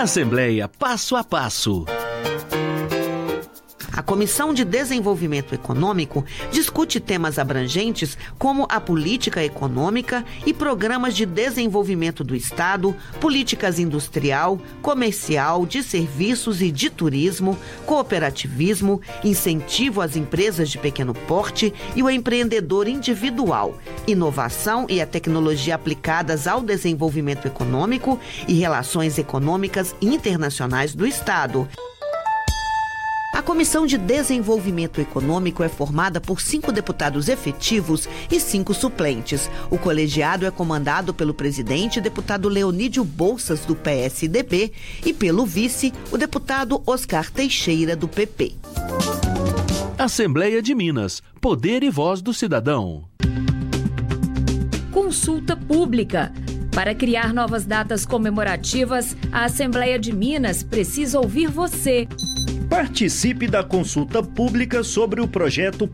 Assembleia Passo a Passo. A Comissão de Desenvolvimento Econômico discute temas abrangentes como a política econômica e programas de desenvolvimento do Estado, políticas industrial, comercial, de serviços e de turismo, cooperativismo, incentivo às empresas de pequeno porte e o empreendedor individual, inovação e a tecnologia aplicadas ao desenvolvimento econômico e relações econômicas internacionais do Estado. A Comissão de Desenvolvimento Econômico é formada por 5 deputados efetivos e 5 suplentes. O colegiado é comandado pelo presidente, deputado Leonídio Bolsas, do PSDB, e pelo vice, o deputado Oscar Teixeira, do PP. Assembleia de Minas. Poder e voz do cidadão. Consulta pública. Para criar novas datas comemorativas, a Assembleia de Minas precisa ouvir você. Participe da consulta pública sobre o projeto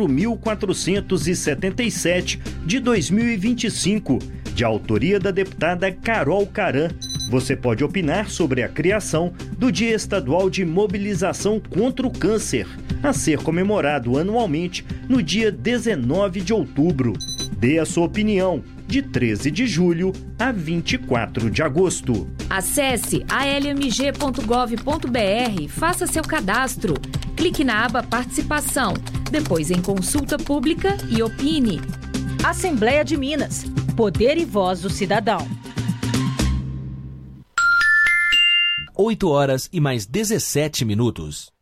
4.477 de 2025, de autoria da deputada Carol Caran. Você pode opinar sobre a criação do Dia Estadual de Mobilização contra o Câncer, a ser comemorado anualmente no dia 19 de outubro. Dê a sua opinião, de 13 de julho a 24 de agosto. Acesse almg.gov.br e faça seu cadastro. Clique na aba Participação, depois em Consulta Pública e opine. Assembleia de Minas. Poder e voz do cidadão. 8 horas e mais 17 minutos.